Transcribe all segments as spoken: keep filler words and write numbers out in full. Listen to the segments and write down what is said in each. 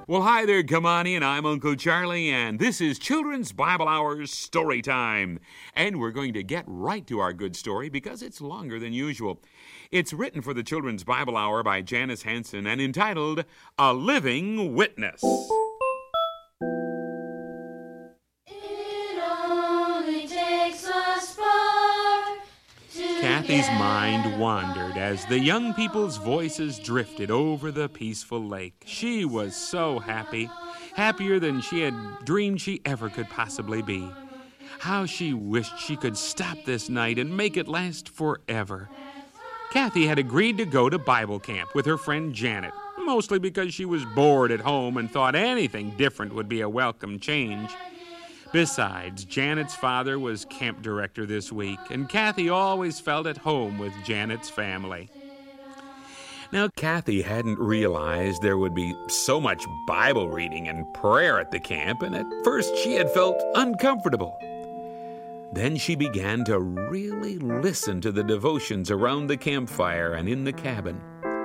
Well, hi there, Kamani, and I'm Uncle Charlie, and this is Children's Bible Hour's Story Time. And we're going to get right to our good story because it's longer than usual. It's written for the Children's Bible Hour by Janice Hansen and entitled A Living Witness. It only takes a spark to Kathy's get mind wandered as the young people's voices drifted over the peaceful lake. She was so happy, happier than she had dreamed she ever could possibly be. How she wished she could stop this night and make it last forever. Kathy had agreed to go to Bible camp with her friend Janet, mostly because she was bored at home and thought anything different would be a welcome change. Besides, Janet's father was camp director this week, and Kathy always felt at home with Janet's family. Now, Kathy hadn't realized there would be so much Bible reading and prayer at the camp, and at first she had felt uncomfortable. Then she began to really listen to the devotions around the campfire and in the cabin.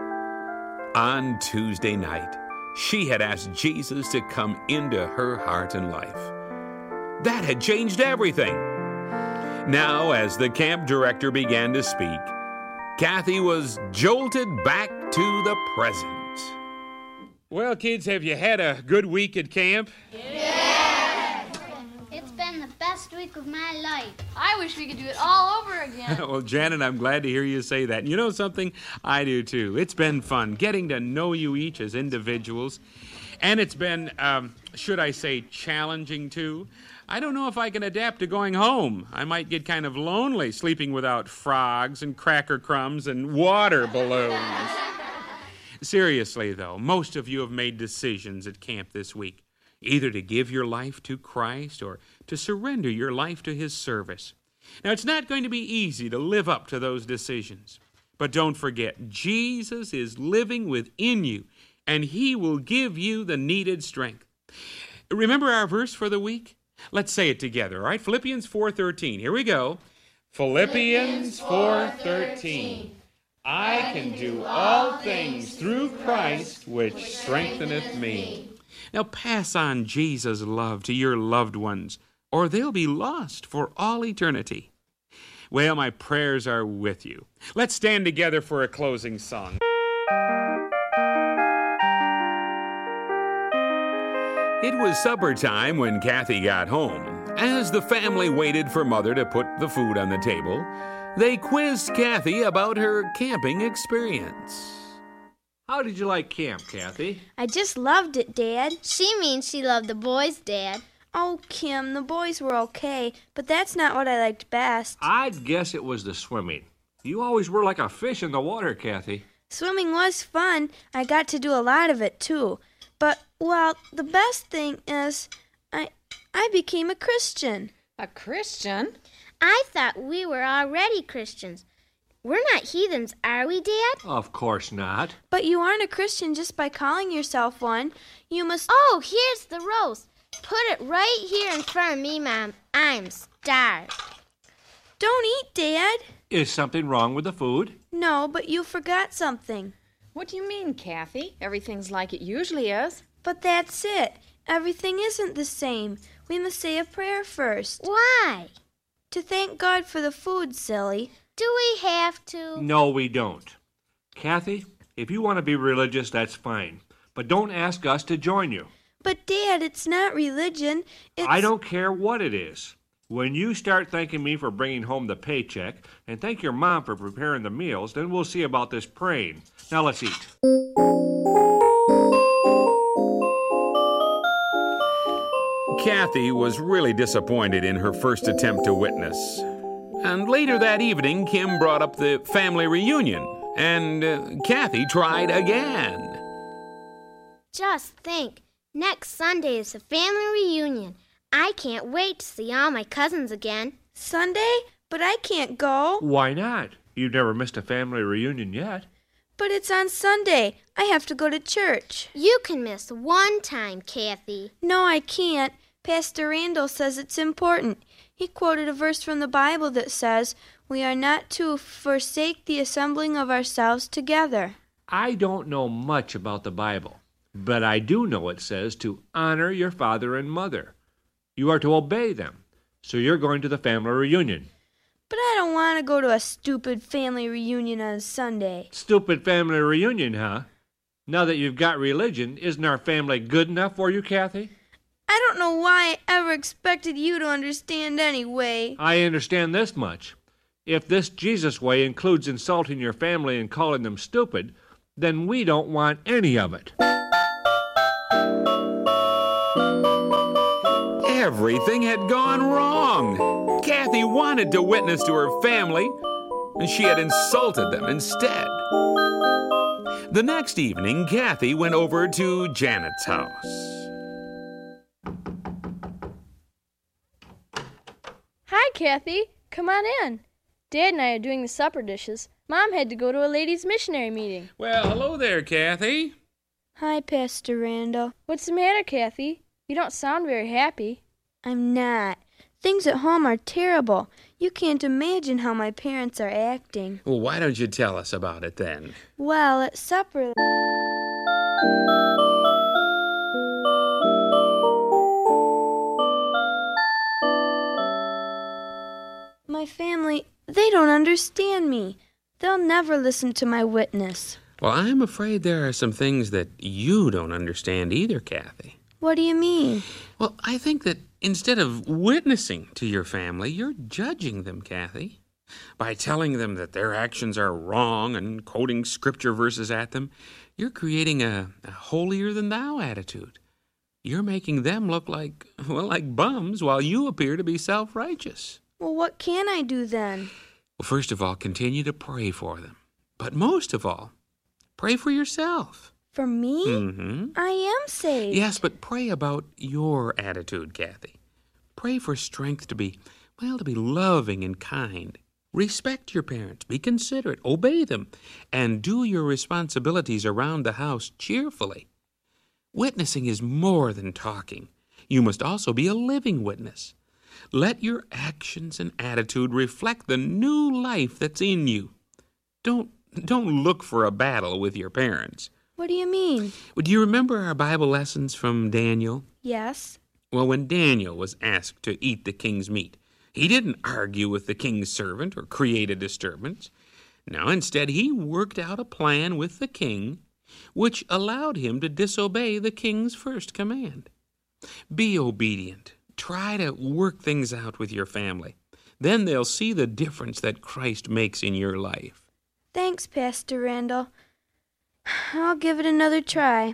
On Tuesday night, she had asked Jesus to come into her heart and life. That had changed everything. Now, as the camp director began to speak, Kathy was jolted back to the present. Well, kids, have you had a good week at camp? Yeah! It's been the best week of my life. I wish we could do it all over again. Well, Janet, I'm glad to hear you say that. And you know something? I do, too. It's been fun getting to know you each as individuals. And it's been, um, should I say, challenging, too. I don't know if I can adapt to going home. I might get kind of lonely sleeping without frogs and cracker crumbs and water balloons. Seriously, though, most of you have made decisions at camp this week, either to give your life to Christ or to surrender your life to His service. Now, it's not going to be easy to live up to those decisions. But don't forget, Jesus is living within you, and He will give you the needed strength. Remember our verse for the week? Let's say it together, all right? Philippians four thirteen. Here we go. Philippians four thirteen. I can do all things through Christ which strengtheneth me. Now pass on Jesus' love to your loved ones, or they'll be lost for all eternity. Well, my prayers are with you. Let's stand together for a closing song. It was supper time when Kathy got home. As the family waited for Mother to put the food on the table, they quizzed Kathy about her camping experience. How did you like camp, Kathy? I just loved it, Dad. She means she loved the boys, Dad. Oh, Kim, the boys were okay, but that's not what I liked best. I'd guess it was the swimming. You always were like a fish in the water, Kathy. Swimming was fun. I got to do a lot of it, too. But, well, the best thing is I I became a Christian. A Christian? I thought we were already Christians. We're not heathens, are we, Dad? Of course not. But you aren't a Christian just by calling yourself one. You must... Oh, here's the roast. Put it right here in front of me, Mom. I'm starved. Don't eat, Dad. Is something wrong with the food? No, but you forgot something. What do you mean, Kathy? Everything's like it usually is. But that's it. Everything isn't the same. We must say a prayer first. Why? To thank God for the food, silly. Do we have to? No, we don't. Kathy, if you want to be religious, that's fine. But don't ask us to join you. But, Dad, it's not religion. It's... I don't care what it is. When you start thanking me for bringing home the paycheck and thank your mom for preparing the meals, then we'll see about this praying. Now let's eat. Kathy was really disappointed in her first attempt to witness. And later that evening, Kim brought up the family reunion, and uh, Kathy tried again. Just think, next Sunday is the family reunion. I can't wait to see all my cousins again. Sunday? But I can't go. Why not? You've never missed a family reunion yet. But it's on Sunday. I have to go to church. You can miss one time, Kathy. No, I can't. Pastor Randall says it's important. He quoted a verse from the Bible that says, "We are not to forsake the assembling of ourselves together." I don't know much about the Bible, But I do know it says to honor your father and mother. You are to obey them. So you're going to the family reunion. But I don't want to go to a stupid family reunion on Sunday. Stupid family reunion, huh? Now that you've got religion, isn't our family good enough for you, Kathy? I don't know why I ever expected you to understand anyway. I understand this much. If this Jesus way includes insulting your family and calling them stupid, then we don't want any of it. Everything had gone wrong. Kathy wanted to witness to her family, and she had insulted them instead. The next evening, Kathy went over to Janet's house. Hi, Kathy. Come on in. Dad and I are doing the supper dishes. Mom had to go to a ladies' missionary meeting. Well, hello there, Kathy. Hi, Pastor Randall. What's the matter, Kathy? You don't sound very happy. I'm not. Things at home are terrible. You can't imagine how my parents are acting. Well, why don't you tell us about it then? Well, at supper... My family, they don't understand me. They'll never listen to my witness. Well, I'm afraid there are some things that you don't understand either, Kathy. What do you mean? Well, I think that instead of witnessing to your family, you're judging them, Kathy. By telling them that their actions are wrong and quoting scripture verses at them, you're creating a, a holier-than-thou attitude. You're making them look like, well, like bums while you appear to be self-righteous. Well, what can I do then? Well, first of all, continue to pray for them. But most of all, pray for yourself. For me? Mm-hmm. I am saved. Yes, but pray about your attitude, Kathy. Pray for strength to be, well, to be loving and kind. Respect your parents. Be considerate. Obey them. And do your responsibilities around the house cheerfully. Witnessing is more than talking. You must also be a living witness. Let your actions and attitude reflect the new life that's in you. Don't, don't look for a battle with your parents. What do you mean? Well, do you remember our Bible lessons from Daniel? Yes. Well, when Daniel was asked to eat the king's meat, he didn't argue with the king's servant or create a disturbance. No, instead, he worked out a plan with the king, which allowed him to disobey the king's first command. Be obedient. Try to work things out with your family. Then they'll see the difference that Christ makes in your life. Thanks, Pastor Randall. I'll give it another try.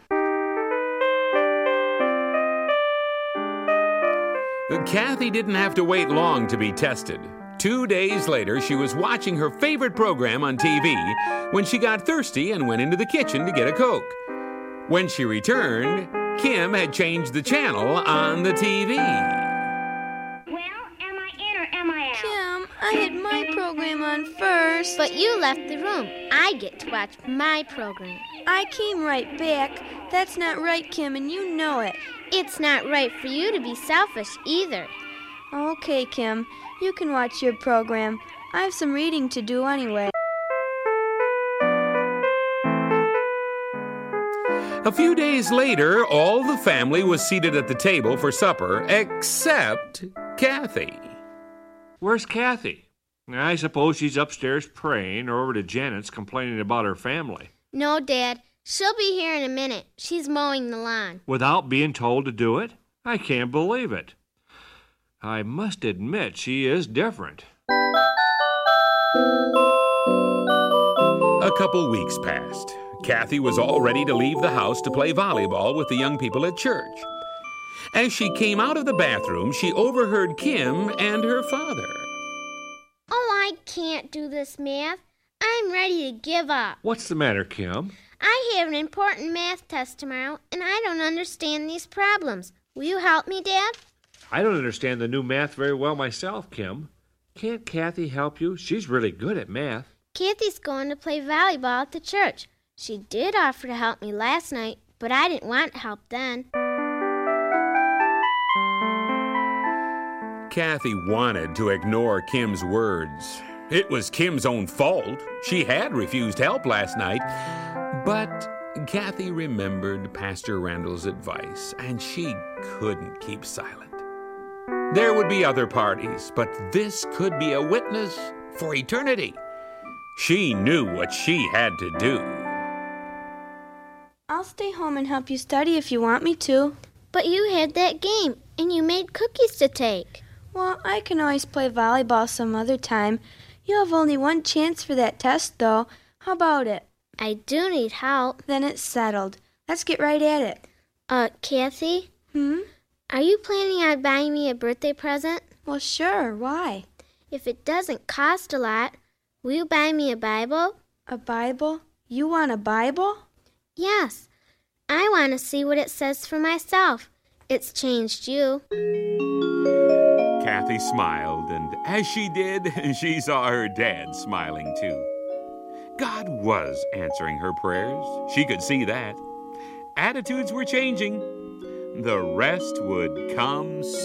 Kathy didn't have to wait long to be tested. Two days later, she was watching her favorite program on T V when she got thirsty and went into the kitchen to get a Coke. When she returned, Kim had changed the channel on the T V. Well, am I in or am I out? Kim, I had my program on first. But you left the room. I get to watch my program. I came right back. That's not right, Kim, and you know it. It's not right for you to be selfish either. Okay, Kim, you can watch your program. I have some reading to do anyway. A few days later, all the family was seated at the table for supper, except Kathy. Where's Kathy? I suppose she's upstairs praying or over to Janet's complaining about her family. No, Dad. She'll be here in a minute. She's mowing the lawn. Without being told to do it? I can't believe it. I must admit she is different. A couple weeks passed. Kathy was all ready to leave the house to play volleyball with the young people at church. As she came out of the bathroom, she overheard Kim and her father. Oh, I can't do this math. I'm ready to give up. What's the matter, Kim? I have an important math test tomorrow, and I don't understand these problems. Will you help me, Dad? I don't understand the new math very well myself, Kim. Can't Kathy help you? She's really good at math. Kathy's going to play volleyball at the church. She did offer to help me last night, but I didn't want help then. Kathy wanted to ignore Kim's words. It was Kim's own fault. She had refused help last night. But Kathy remembered Pastor Randall's advice, and she couldn't keep silent. There would be other parties, but this could be a witness for eternity. She knew what she had to do. I'll stay home and help you study if you want me to. But you had that game, and you made cookies to take. Well, I can always play volleyball some other time. You have only one chance for that test, though. How about it? I do need help. Then it's settled. Let's get right at it. Uh, Kathy? Hmm? Are you planning on buying me a birthday present? Well, sure. Why? If it doesn't cost a lot, will you buy me a Bible? A Bible? You want a Bible? Yes. I want to see what it says for myself. It's changed you. Kathy smiled, and as she did, she saw her dad smiling too. God was answering her prayers. She could see that. Attitudes were changing. The rest would come